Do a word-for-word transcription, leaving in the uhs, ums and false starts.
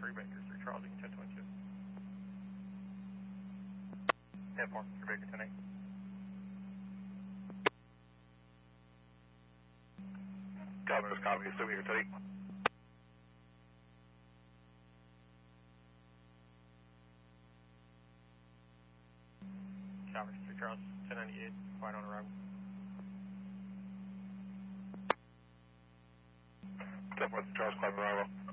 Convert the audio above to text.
three Baker, three Charles, you can ten twenty-two. ten four, three Baker, ten eight. Governor's copy, three Baker, ten eight. Towers, three Charles, ten ninety-eight, quiet on arrival. ten four, Charles, quiet on arrival.